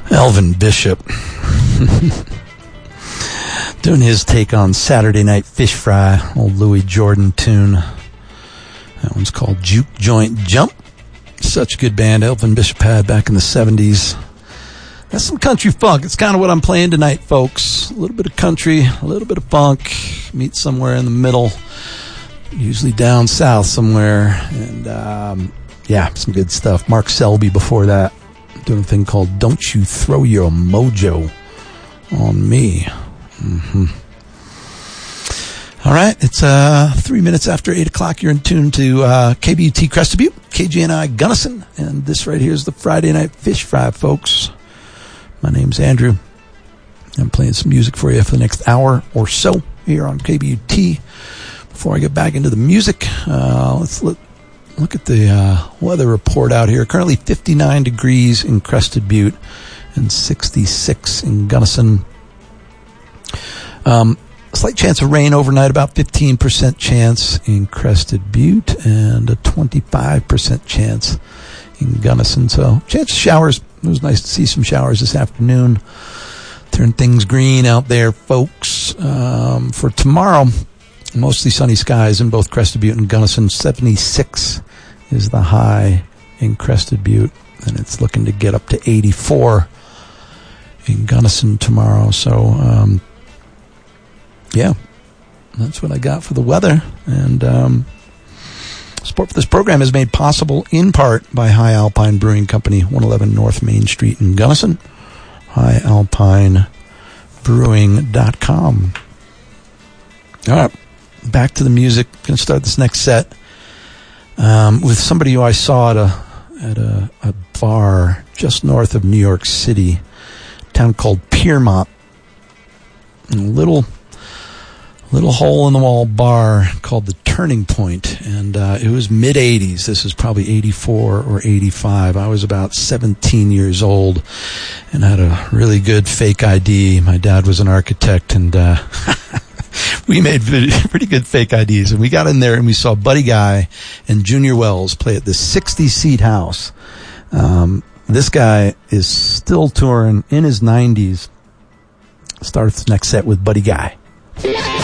Elvin Bishop doing his take on Saturday Night Fish Fry, old Louis Jordan tune. That one's called Juke Joint Jump. Such a good band Elvin Bishop had back in the 70s. That's some country funk. It's kind of what I'm playing tonight, folks. A little bit of country, a little bit of funk. Meet somewhere in the middle, usually down south somewhere. And yeah, some good stuff. Mark Selby before that, doing a thing called Don't You Throw Your Mojo on Me. All right, it's 3 minutes after 8 o'clock. You're in tune to KBUT Crested Butte, KGNI Gunnison, and this right here is the Friday Night Fish Fry, folks. My name's Andrew. I'm playing some music for you for the next hour or so here on KBUT. Before I get back into the music, let's look at the weather report out here. Currently 59 degrees in Crested Butte and 66 in Gunnison. Slight chance of rain overnight, about 15% chance in Crested Butte and a 25% chance in Gunnison. So, chance of showers. It was nice to see some showers this afternoon. Turn things green out there, folks. For tomorrow, mostly sunny skies in both Crested Butte and Gunnison. 76 is the high in Crested Butte, and it's looking to get up to 84 in Gunnison tomorrow. So, yeah, that's what I got for the weather. And support for this program is made possible in part by High Alpine Brewing Company, 111 North Main Street in Gunnison. HighAlpineBrewing.com. All right, back to the music. Going to start this next set with somebody who I saw at a bar just north of New York City, a town called Piermont. A little hole-in-the-wall bar called the Turning Point, and it was mid-'80s. This was probably 84 or 85. I was about 17 years old and had a really good fake ID. My dad was an architect, and we made pretty good fake IDs. And we got in there, and we saw Buddy Guy and Junior Wells play at this 60-seat house. This guy is still touring in his 90s. Start the next set with Buddy Guy.